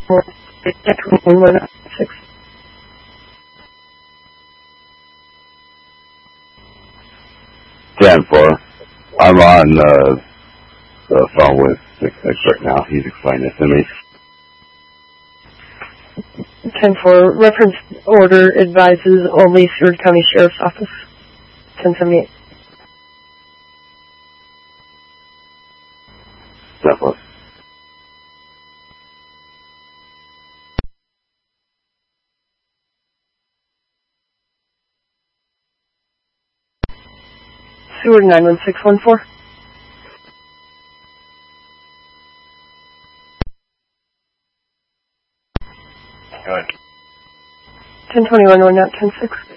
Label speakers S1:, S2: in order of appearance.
S1: 10-4.
S2: 10-4. I'm on the phone with 6-6 right now. He's explaining this to me.
S1: 10-4. Reference order advises only Seward County Sheriff's Office. 1078.
S2: 10-4.
S1: Seward 91614.
S2: Good.
S1: 1021 1 out 10-6.